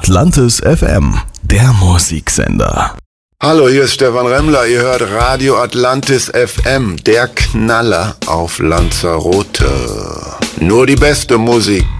Atlantis FM, der Musiksender. Hallo, hier ist Stefan Remmler. Ihr hört Radio Atlantis FM, der Knaller auf Lanzarote. Nur die beste Musik.